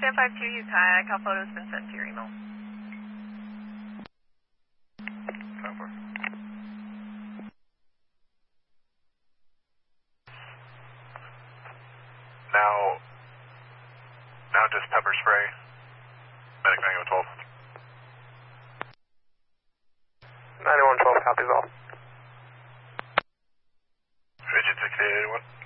Stand 52, you kayak. How photos been sent to your email? Over. Now just pepper spray. Medic 9112. 9112, copies all. Rigid 6881.